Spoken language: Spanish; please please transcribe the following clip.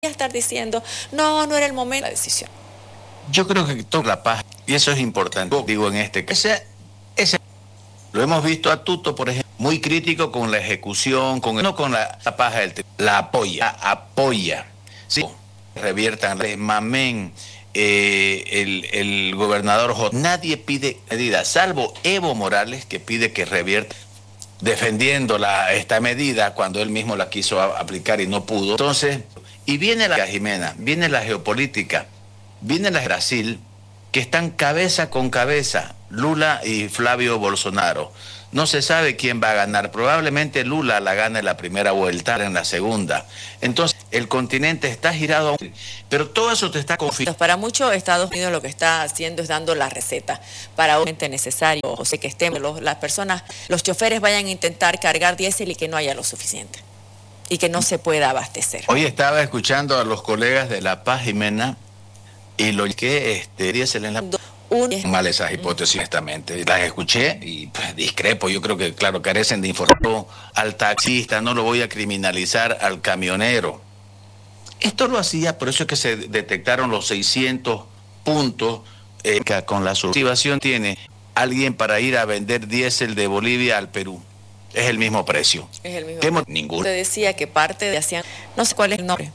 estar diciendo, no, no era el momento de la decisión. Yo creo que toda la paz, y eso es importante, digo en este caso, ese lo hemos visto a Tuto, por ejemplo, muy crítico con la ejecución, no con la paz del la apoya, sí, reviertan, Mamén, el gobernador J. Nadie pide medidas, salvo Evo Morales, que pide que revierta, defendiendo esta medida cuando él mismo la quiso aplicar y no pudo. Entonces, y viene la Jimena, viene la geopolítica, viene la Brasil, que están cabeza con cabeza, Lula y Flavio Bolsonaro. No se sabe quién va a ganar. Probablemente Lula la gane en la primera vuelta, en la segunda. Entonces, el continente está girado, pero todo eso te está confirmando. Para muchos, Estados Unidos lo que está haciendo es dando la receta para un gente necesario, o sea, que estemos, las personas, los choferes vayan a intentar cargar diésel y que no haya lo suficiente y que no se pueda abastecer. Hoy estaba escuchando a los colegas de La Paz, Jimena, y lo que diésel en la... mal esas hipótesis, honestamente. Las escuché y pues, discrepo. Yo creo que, claro, carecen de información. Al taxista no lo voy a criminalizar, al camionero. Esto lo hacía, por eso es que se detectaron los 600 puntos que con la subsidiación tiene alguien para ir a vender diésel de Bolivia al Perú. Es el mismo precio. Es el mismo. Ninguno. Te decía que parte de hacían, no sé cuál es el nombre.